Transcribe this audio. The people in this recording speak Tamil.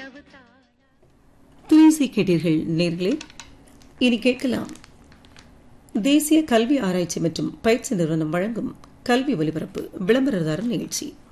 துயிசை கேட்டீர்கள் நேர்களே. இனி கேட்கலாம் தேசிய கல்வி ஆராய்ச்சி மற்றும் பயிற்சி நிறுவனம் வழங்கும் கல்வி ஒலிபரப்பு விளம்பரதாரர் நிகழ்ச்சி.